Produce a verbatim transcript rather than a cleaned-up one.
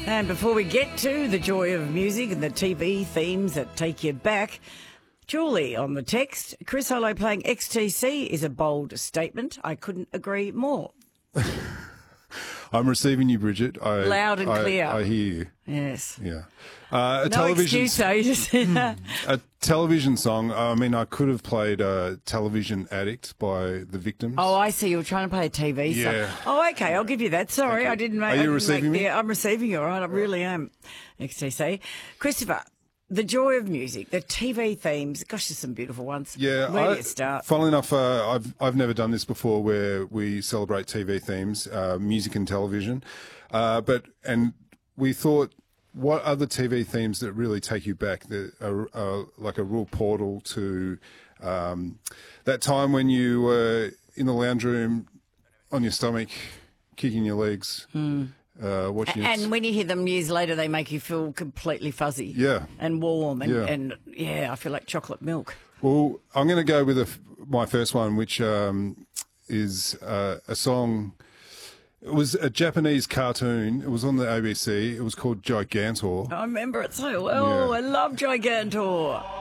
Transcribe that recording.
And before we get to the joy of music and the T V themes that take you back, Julie on the text, Chris Hollow playing X T C is a bold statement. I couldn't agree more. I'm receiving you, Bridget. I, Loud and I, clear. I hear you. Yes. Yeah. Uh, a No television, excuse, though. You just- a television song. I mean, I could have played uh, "Television Addict" by The Victims. Oh, I see. You were trying to play a T V Yeah. song. Oh, okay. I'll give you that. Sorry, I didn't make. Are I you didn't receiving make, me? Yeah, I'm receiving you. All right, I really am. X T C, Christopher. The joy of music, the T V themes. Gosh, there's some beautiful ones. Yeah, Where do I, you start? Funnily enough, uh, I've I've never done this before, where we celebrate T V themes, uh, music and television, uh, but and we thought, what other T V themes that really take you back, that are, are like a real portal to um, that time when you were in the lounge room on your stomach, kicking your legs. Mm. Uh, watching and it. when you hear them years later, they make you feel completely fuzzy. Yeah. And warm. And Yeah. and yeah, I feel like chocolate milk. Well, I'm going to go with a, my first one, which um, is uh, a song. It was a Japanese cartoon. It was on the A B C. It was called Gigantor. I remember it so well. Yeah. I love Gigantor.